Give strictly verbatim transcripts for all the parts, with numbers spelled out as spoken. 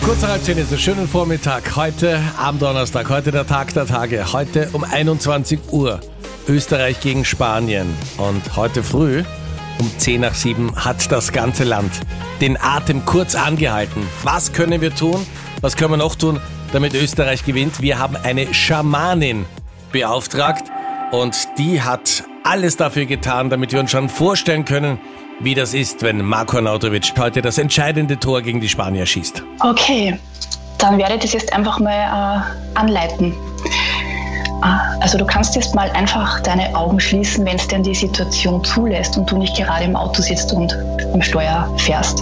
Kurz nach halb zehn ist es. Schönen Vormittag. Heute am Donnerstag, heute der Tag der Tage. Heute um einundzwanzig Uhr Österreich gegen Spanien. Und heute früh um zehn nach sieben hat das ganze Land den Atem kurz angehalten. Was können wir tun? Was können wir noch tun, damit Österreich gewinnt? Wir haben eine Schamanin beauftragt und die hat alles dafür getan, damit wir uns schon vorstellen können, wie das ist, wenn Marko Arnautovic heute das entscheidende Tor gegen die Spanier schießt. Okay, dann werde ich das jetzt einfach mal äh, anleiten. Äh, also du kannst jetzt mal einfach deine Augen schließen, wenn es denn die Situation zulässt und du nicht gerade im Auto sitzt und am Steuer fährst.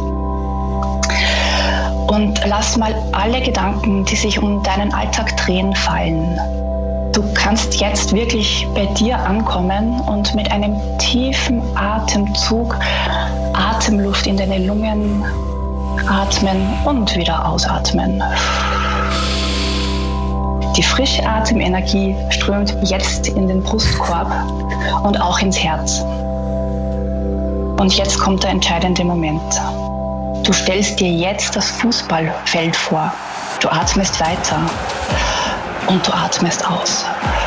Und lass mal alle Gedanken, die sich um deinen Alltag drehen, fallen. Du kannst jetzt wirklich bei dir ankommen und mit einem tiefen Atemzug Atemluft in deine Lungen atmen und wieder ausatmen. Die frische Atemenergie strömt jetzt in den Brustkorb und auch ins Herz. Und jetzt kommt der entscheidende Moment. Du stellst dir jetzt das Fußballfeld vor. Du atmest weiter. Und du atmest aus.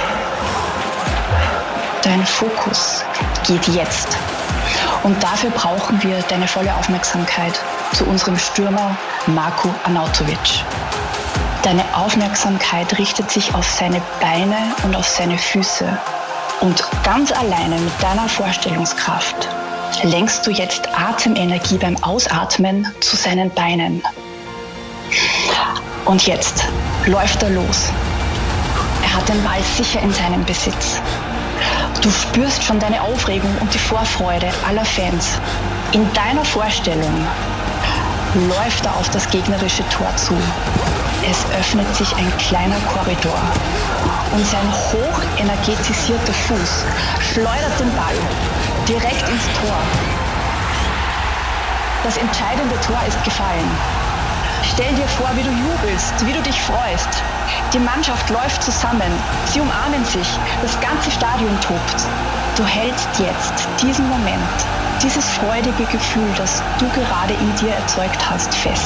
Dein Fokus geht jetzt. Und dafür brauchen wir deine volle Aufmerksamkeit zu unserem Stürmer Marko Arnautovic. Deine Aufmerksamkeit richtet sich auf seine Beine und auf seine Füße. Und ganz alleine mit deiner Vorstellungskraft lenkst du jetzt Atemenergie beim Ausatmen zu seinen Beinen. Und jetzt läuft er los. Er hat den Ball sicher in seinem Besitz. Du spürst schon deine Aufregung und die Vorfreude aller Fans. In deiner Vorstellung läuft er auf das gegnerische Tor zu. Es öffnet sich ein kleiner Korridor und sein hochenergetisierter Fuß schleudert den Ball direkt ins Tor. Das entscheidende Tor ist gefallen. Stell dir vor, wie du jubelst, wie du dich freust. Die Mannschaft läuft zusammen, sie umarmen sich, das ganze Stadion tobt. Du hältst jetzt diesen Moment, dieses freudige Gefühl, das du gerade in dir erzeugt hast, fest.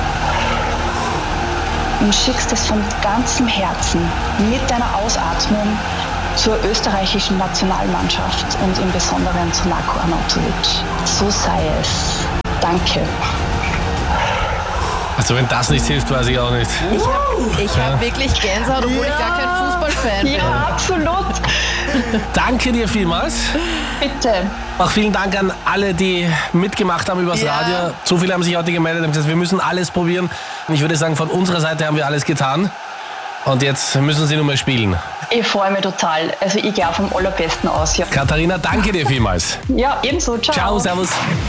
Und schickst es von ganzem Herzen mit deiner Ausatmung zur österreichischen Nationalmannschaft und im Besonderen zu Marko Arnautovic. So sei es. Danke. Also wenn das nicht hilft, weiß ich auch nicht. Ich habe ich hab Ja. wirklich Gänsehaut, obwohl Ja. ich gar kein Fußballfan bin. Ja, absolut. Danke dir vielmals. Bitte. Auch vielen Dank an alle, die mitgemacht haben übers Ja. Radio. So viele haben sich heute gemeldet und gesagt, wir müssen alles probieren. Und ich würde sagen, von unserer Seite haben wir alles getan. Und jetzt müssen sie nur mal spielen. Ich freue mich total. Also ich gehe auch vom Allerbesten aus. Ja, Katharina, danke dir vielmals. ja ebenso. Ciao. Ciao, servus.